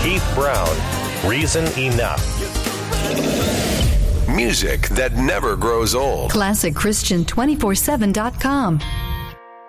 Keith Brown, Reason Enough. Music that never grows old. ClassicChristian247.com.